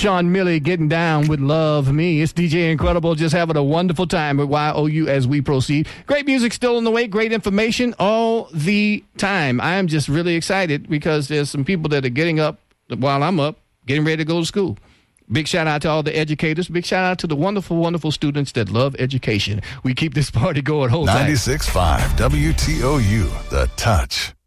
Sean Milley getting down with Love Me. It's DJ Incredible, just having a wonderful time with YOU as we proceed. Great music still on the way, great information all the time. I am just really excited because there's some people that are getting up while I'm up, getting ready to go to school. Big shout out to all the educators. Big shout out to the wonderful, wonderful students that love education. We keep this party going. Hold tight. 96.5 WTOU, The Touch.